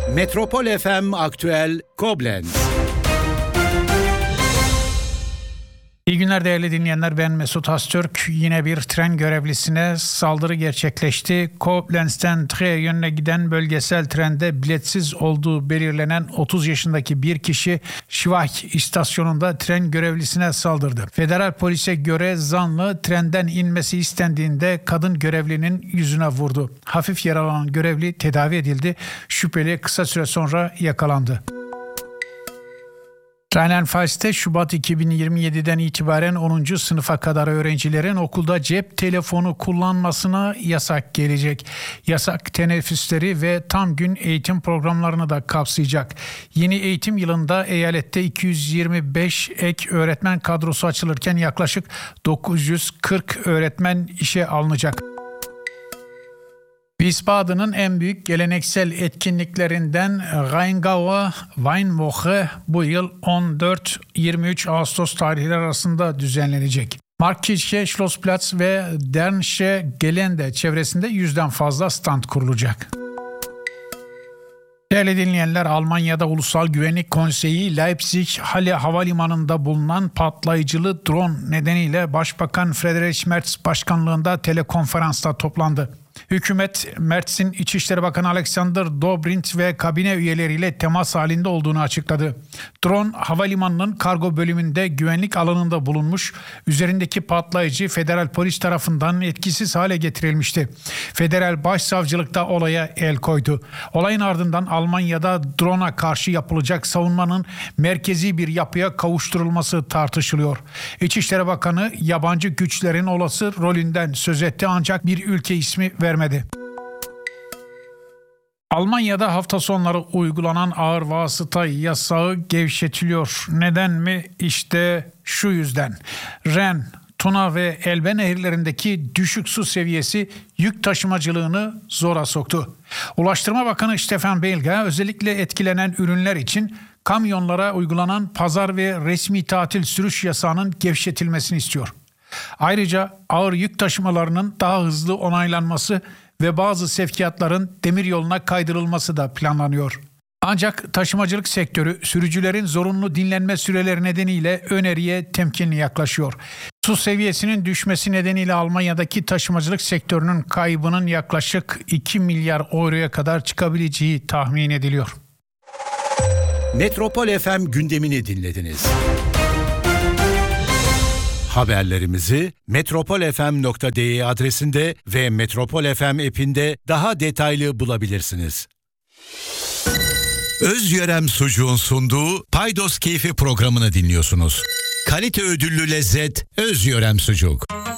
Metropol FM Aktüel Koblenz. İyi günler değerli dinleyenler, ben Mesut Astürk. Yine bir tren görevlisine saldırı gerçekleşti. Koblenz'ten Trier yönüne giden bölgesel trende biletsiz olduğu belirlenen 30 yaşındaki bir kişi Schwach istasyonunda tren görevlisine saldırdı. Federal polise göre zanlı trenden inmesi istendiğinde kadın görevlinin yüzüne vurdu. Hafif yaralanan görevli tedavi edildi. Şüpheli kısa süre sonra yakalandı. Rheinland-Pfalz'te Şubat 2027'den itibaren 10. sınıfa kadar öğrencilerin okulda cep telefonu kullanmasına yasak gelecek. Yasak teneffüsleri ve tam gün eğitim programlarını da kapsayacak. Yeni eğitim yılında eyalette 225 ek öğretmen kadrosu açılırken yaklaşık 940 öğretmen işe alınacak. Wiesbaden'ın en büyük geleneksel etkinliklerinden Rheingauer Weinwoche bu yıl 14-23 Ağustos tarihleri arasında düzenlenecek. Markkirche, Schlossplatz ve Dernsche Gelände çevresinde 100'den fazla stand kurulacak. Değerli dinleyenler, Almanya'da Ulusal Güvenlik Konseyi Leipzig Halle Havalimanı'nda bulunan patlayıcılı drone nedeniyle Başbakan Friedrich Merz başkanlığında telekonferansta toplandı. Hükümet, Merz'in İçişleri Bakanı Alexander Dobrindt ve kabine üyeleriyle temas halinde olduğunu açıkladı. Drone, havalimanının kargo bölümünde güvenlik alanında bulunmuş, üzerindeki patlayıcı federal polis tarafından etkisiz hale getirilmişti. Federal Başsavcılık da olaya el koydu. Olayın ardından Almanya'da drone'a karşı yapılacak savunmanın merkezi bir yapıya kavuşturulması tartışılıyor. İçişleri Bakanı yabancı güçlerin olası rolünden söz etti ancak bir ülke ismi vermedi. Almanya'da hafta sonları uygulanan ağır vasıta yasağı gevşetiliyor. Neden mi? İşte şu yüzden. Ren, Tuna ve Elbe nehirlerindeki düşük su seviyesi yük taşımacılığını zora soktu. Ulaştırma Bakanı Stefan Belga özellikle etkilenen ürünler için kamyonlara uygulanan pazar ve resmi tatil sürüş yasağının gevşetilmesini istiyor. Ayrıca ağır yük taşımalarının daha hızlı onaylanması ve bazı sevkiyatların demiryoluna kaydırılması da planlanıyor. Ancak taşımacılık sektörü sürücülerin zorunlu dinlenme süreleri nedeniyle öneriye temkinli yaklaşıyor. Su seviyesinin düşmesi nedeniyle Almanya'daki taşımacılık sektörünün kaybının yaklaşık 2 milyar euroya kadar çıkabileceği tahmin ediliyor. Metropol FM gündemini dinlediniz. Haberlerimizi metropolfm.de adresinde ve Metropol FM app'inde daha detaylı bulabilirsiniz. Özyörem Sucuğun sunduğu Paydos Keyfi programını dinliyorsunuz. Kalite ödüllü lezzet Özyörem Sucuk.